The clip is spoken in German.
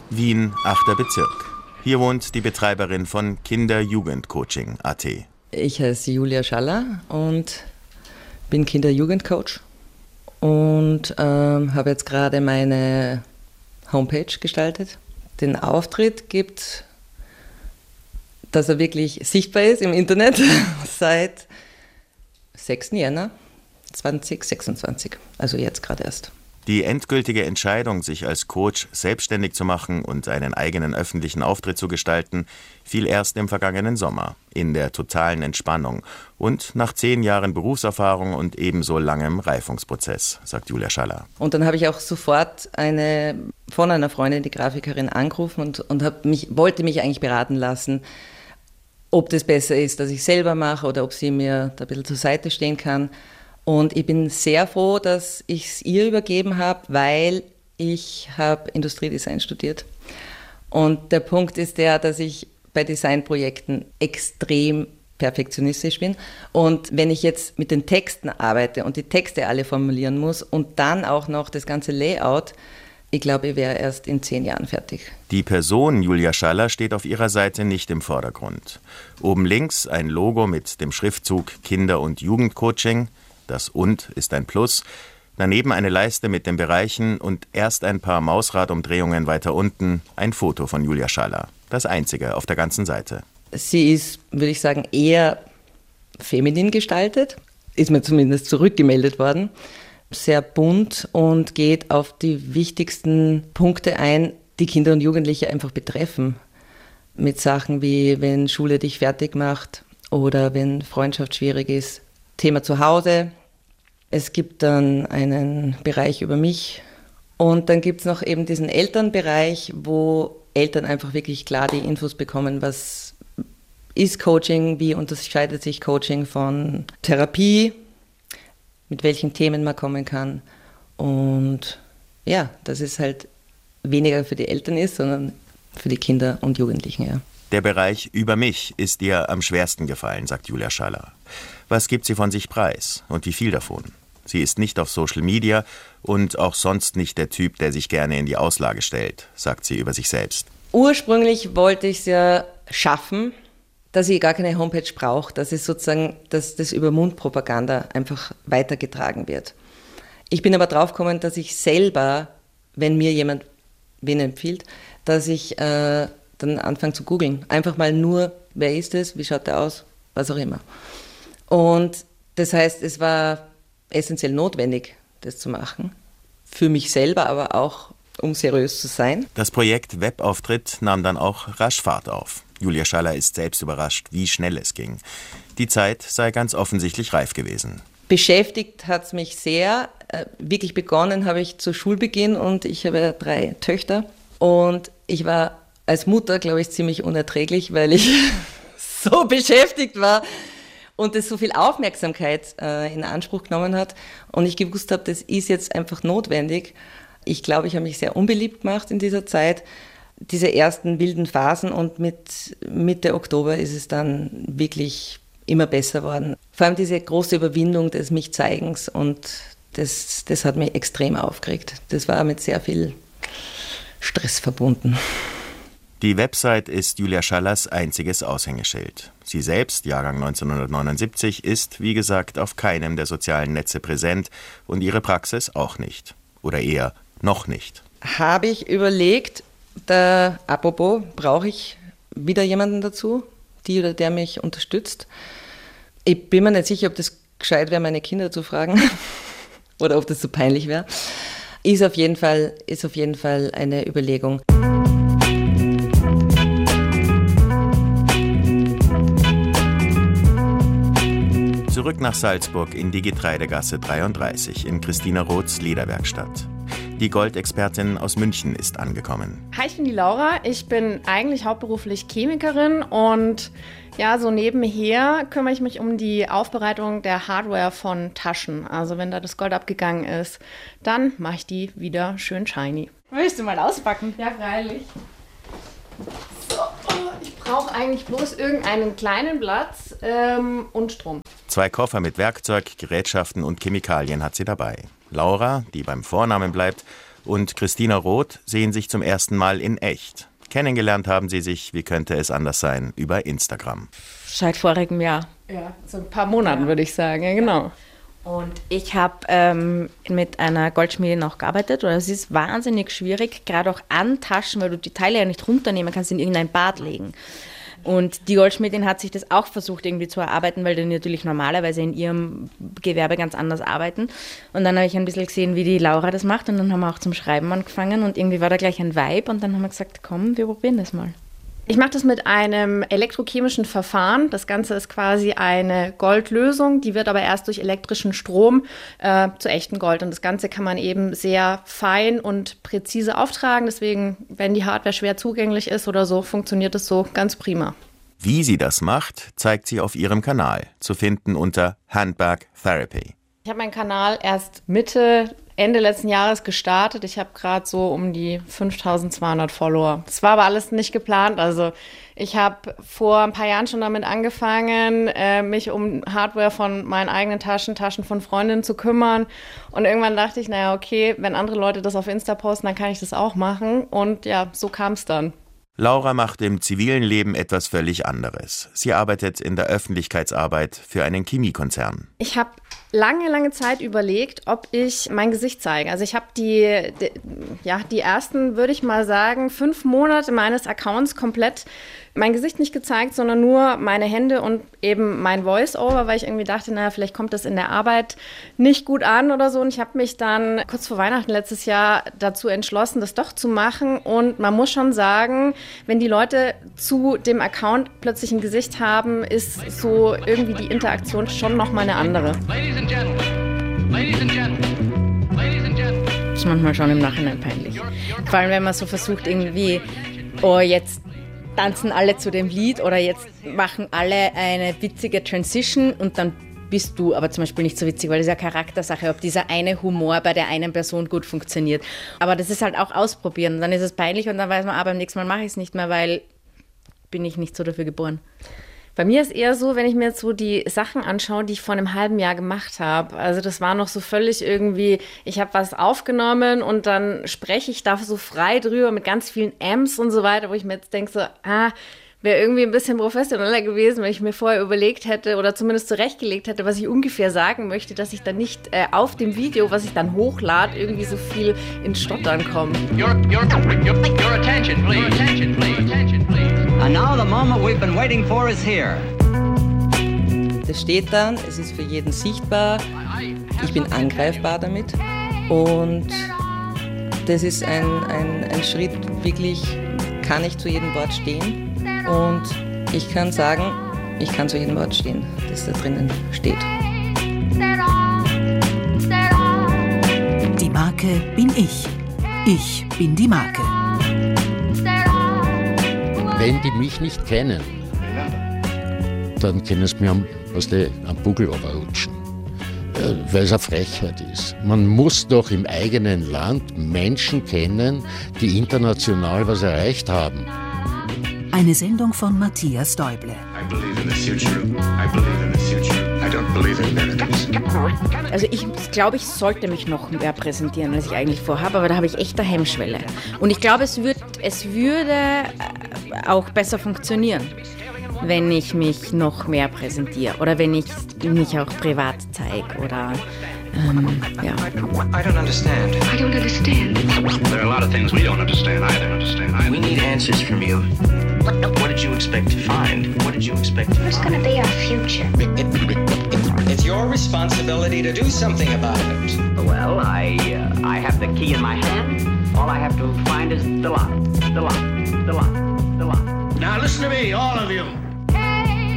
Wien, 8. Bezirk. Hier wohnt die Betreiberin von Kinder-Jugend-Coaching.at. Ich heiße Julia Schaller und bin Kinder-Jugend-Coach und habe jetzt gerade meine Homepage gestaltet. Den Auftritt gibt, dass er wirklich sichtbar ist im Internet seit 6. Jänner 2026, also jetzt gerade erst. Die endgültige Entscheidung, sich als Coach selbstständig zu machen und einen eigenen öffentlichen Auftritt zu gestalten, fiel erst im vergangenen Sommer, in der totalen Entspannung und nach 10 Jahren Berufserfahrung und ebenso langem Reifungsprozess, sagt Julia Schaller. Und dann habe ich auch sofort von einer Freundin, die Grafikerin, angerufen und wollte mich eigentlich beraten lassen, ob das besser ist, dass ich selber mache oder ob sie mir da ein bisschen zur Seite stehen kann. Und ich bin sehr froh, dass ich es ihr übergeben habe, weil ich habe Industriedesign studiert. Und der Punkt ist der, dass ich bei Designprojekten extrem perfektionistisch bin. Und wenn ich jetzt mit den Texten arbeite und die Texte alle formulieren muss und dann auch noch das ganze Layout, ich glaube, ich wäre erst in 10 Jahren fertig. Die Person Julia Schaller steht auf ihrer Seite nicht im Vordergrund. Oben links ein Logo mit dem Schriftzug Kinder- und Jugendcoaching. Das Und ist ein Plus. Daneben eine Leiste mit den Bereichen und erst ein paar Mausradumdrehungen weiter unten ein Foto von Julia Schaller. Das einzige auf der ganzen Seite. Sie ist, würde ich sagen, eher feminin gestaltet. Ist mir zumindest zurückgemeldet worden. Sehr bunt und geht auf die wichtigsten Punkte ein, die Kinder und Jugendliche einfach betreffen. Mit Sachen wie, wenn Schule dich fertig macht oder wenn Freundschaft schwierig ist. Thema zu Hause. Es gibt dann einen Bereich über mich und dann gibt es noch eben diesen Elternbereich, wo Eltern einfach wirklich klar die Infos bekommen, was ist Coaching, wie unterscheidet sich Coaching von Therapie, mit welchen Themen man kommen kann. Und ja, dass es halt weniger für die Eltern ist, sondern für die Kinder und Jugendlichen. Ja. Der Bereich über mich ist ihr am schwersten gefallen, sagt Julia Schaller. Was gibt sie von sich preis und wie viel davon? Sie ist nicht auf Social Media und auch sonst nicht der Typ, der sich gerne in die Auslage stellt, sagt sie über sich selbst. Ursprünglich wollte ich es ja schaffen, dass ich gar keine Homepage brauche, dass das über Mundpropaganda einfach weitergetragen wird. Ich bin aber draufgekommen, dass ich selber, wenn mir jemand wen empfiehlt, dass ich dann anfange zu googeln. Einfach mal nur, wer ist es, wie schaut der aus, was auch immer. Und das heißt, es war essentiell notwendig, das zu machen. Für mich selber, aber auch, um seriös zu sein. Das Projekt Webauftritt nahm dann auch rasch Fahrt auf. Julia Schaller ist selbst überrascht, wie schnell es ging. Die Zeit sei ganz offensichtlich reif gewesen. Beschäftigt hat es mich sehr. Wirklich begonnen habe ich zu Schulbeginn und ich habe 3 Töchter. Und ich war als Mutter, glaube ich, ziemlich unerträglich, weil ich so beschäftigt war und es so viel Aufmerksamkeit in Anspruch genommen hat. Und ich gewusst habe, das ist jetzt einfach notwendig. Ich glaube, ich habe mich sehr unbeliebt gemacht in dieser Zeit. Diese ersten wilden Phasen und mit Mitte Oktober ist es dann wirklich immer besser worden. Vor allem diese große Überwindung des Mich-Zeigens und das hat mich extrem aufgeregt. Das war mit sehr viel Stress verbunden. Die Website ist Julia Schallers einziges Aushängeschild. Sie selbst, Jahrgang 1979, ist, wie gesagt, auf keinem der sozialen Netze präsent und ihre Praxis auch nicht. Oder eher noch nicht. Habe ich überlegt, apropos, brauche ich wieder jemanden dazu, die oder der mich unterstützt. Ich bin mir nicht sicher, ob das gescheit wäre, meine Kinder zu fragen oder ob das so peinlich wäre. Ist auf jeden Fall eine Überlegung. Zurück nach Salzburg in die Getreidegasse 33 in Christina Roths Lederwerkstatt. Die Goldexpertin aus München ist angekommen. Hi, ich bin die Laura. Ich bin eigentlich hauptberuflich Chemikerin und ja, so nebenher kümmere ich mich um die Aufbereitung der Hardware von Taschen. Also wenn da das Gold abgegangen ist, dann mache ich die wieder schön shiny. Willst du mal auspacken? Ja, freilich. So, ich brauche eigentlich bloß irgendeinen kleinen Platz und Strom. 2 Koffer mit Werkzeug, Gerätschaften und Chemikalien hat sie dabei. Laura, die beim Vornamen bleibt, und Christina Roth sehen sich zum ersten Mal in echt. Kennengelernt haben sie sich, wie könnte es anders sein, über Instagram. Seit vorigem Jahr. Ja, so ein paar Monaten würde ich sagen, ja genau. Und ich habe mit einer Goldschmiedin auch gearbeitet und es ist wahnsinnig schwierig, gerade auch an Taschen, weil du die Teile ja nicht runternehmen kannst, in irgendein Bad legen. Und die Goldschmiedin hat sich das auch versucht irgendwie zu erarbeiten, weil die natürlich normalerweise in ihrem Gewerbe ganz anders arbeiten. Und dann habe ich ein bisschen gesehen, wie die Laura das macht und dann haben wir auch zum Schreiben angefangen und irgendwie war da gleich ein Vibe und dann haben wir gesagt, komm, wir probieren das mal. Ich mache das mit einem elektrochemischen Verfahren. Das Ganze ist quasi eine Goldlösung, die wird aber erst durch elektrischen Strom zu echtem Gold. Und das Ganze kann man eben sehr fein und präzise auftragen. Deswegen, wenn die Hardware schwer zugänglich ist oder so, funktioniert es so ganz prima. Wie sie das macht, zeigt sie auf ihrem Kanal, zu finden unter Handbag Therapy. Ich habe meinen Kanal erst Ende letzten Jahres gestartet. Ich habe gerade so um die 5.200 Follower. Das war aber alles nicht geplant. Also ich habe vor ein paar Jahren schon damit angefangen, mich um Hardware von meinen eigenen Taschen von Freundinnen zu kümmern. Und irgendwann dachte ich, naja, okay, wenn andere Leute das auf Insta posten, dann kann ich das auch machen. Und ja, so kam es dann. Laura macht im zivilen Leben etwas völlig anderes. Sie arbeitet in der Öffentlichkeitsarbeit für einen Chemiekonzern. Ich habe lange Zeit überlegt, ob ich mein Gesicht zeige. Also ich habe die ersten, würde ich mal sagen, 5 Monate meines Accounts komplett mein Gesicht nicht gezeigt, sondern nur meine Hände und eben mein Voice-Over, weil ich irgendwie dachte, naja, vielleicht kommt das in der Arbeit nicht gut an oder so. Und ich habe mich dann kurz vor Weihnachten letztes Jahr dazu entschlossen, das doch zu machen. Und man muss schon sagen, wenn die Leute zu dem Account plötzlich ein Gesicht haben, ist so irgendwie die Interaktion schon nochmal eine andere. Das ist manchmal schon im Nachhinein peinlich. Vor allem, wenn man so versucht irgendwie, oh, jetzt tanzen alle zu dem Lied oder jetzt machen alle eine witzige Transition und dann bist du aber zum Beispiel nicht so witzig, weil das ist ja Charaktersache, ob dieser eine Humor bei der einen Person gut funktioniert. Aber das ist halt auch ausprobieren. Und dann ist es peinlich und dann weiß man, beim nächsten Mal mache ich es nicht mehr, weil bin ich nicht so dafür geboren. Bei mir ist eher so, wenn ich mir jetzt so die Sachen anschaue, die ich vor einem halben Jahr gemacht habe. Also das war noch so völlig irgendwie, ich habe was aufgenommen und dann spreche ich da so frei drüber mit ganz vielen Amps und so weiter, wo ich mir jetzt denke so, wäre irgendwie ein bisschen professioneller gewesen, wenn ich mir vorher überlegt hätte oder zumindest zurechtgelegt hätte, was ich ungefähr sagen möchte, dass ich dann nicht auf dem Video, was ich dann hochlade, irgendwie so viel ins Stottern komme. Your attention, please. Attention, please. And now the moment we've been waiting for is here. Das steht dann, es ist für jeden sichtbar, ich bin angreifbar damit und das ist ein Schritt, wirklich kann ich zu jedem Wort stehen und ich kann sagen, ich kann zu jedem Wort stehen, das da drinnen steht. Die Marke bin ich. Ich bin die Marke. Wenn die mich nicht kennen, dann können sie mir am Buckel runterrutschen, weil es eine Frechheit ist. Man muss doch im eigenen Land Menschen kennen, die international was erreicht haben. Eine Sendung von Matthias Däuble. Also ich glaube, ich sollte mich noch mehr präsentieren, als ich eigentlich vorhabe, aber da habe ich echt eine Hemmschwelle. Und ich glaube, es würde auch besser funktionieren, wenn ich mich noch mehr präsentiere oder wenn ich mich auch privat zeige oder ja. I don't understand. I don't understand. There are a lot of things we don't understand. I don't understand. We need answers from you. What did you expect to find? What did you expect to find? What's going to be our future? It's your responsibility to do something about it. Well, I have the key in my hand. All I have to find is the lock. The lock. The lock. The lock. Now listen to me, all of you.